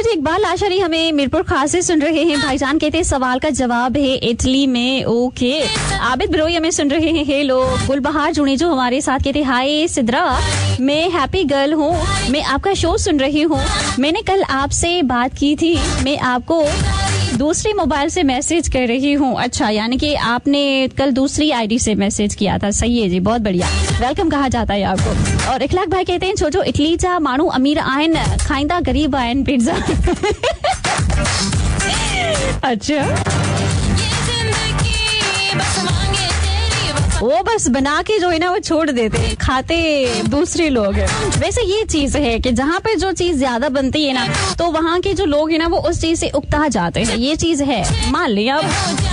कुछ इकबाल आशरी हमें मीरपुर खास से सुन रहे हैं। भाईजान कहते हैं सवाल का जवाब है इटली में। ओके। आबिद ब्रोई हमें सुन रहे हैं। हेलो। गुलबहार जुड़े जो हमारे साथ कहते हाय सिद्रा, मैं हैप्पी गर्ल हूँ, मैं आपका शो सुन रही हूँ। मैंने कल आपसे बात की थी, मैं आपको दूसरी मोबाइल से मैसेज कर रही हूँ। अच्छा, यानी कि आपने कल दूसरी आईडी से मैसेज किया था। सही है जी, बहुत बढ़िया, वेलकम कहा जाता है आपको। और इखलाक भाई कहते हैं छोटो इटली जा मानू अमीर आयन खाइंदा गरीब आयन पिज्जा। अच्छा, वो बस बना के जो है ना वो छोड़ देते हैं, खाते दूसरे लोग हैं। वैसे ये चीज है कि जहाँ पे जो चीज ज्यादा बनती है ना, तो वहाँ के जो लोग हैं ना वो उस चीज से उकता जाते हैं। ये चीज है, मान लिया अब।